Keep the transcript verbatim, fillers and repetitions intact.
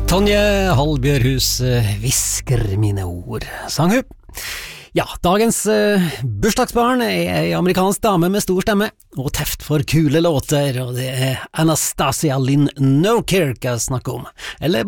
Tonje Hallbjørhus visker mine ord, sang hun. Ja, dagens uh, bursdagsbarn er ei amerikansk dame med stor stemme og teft for kule låter, og det er Anastasia Lynn Nokirk jeg snakker om, eller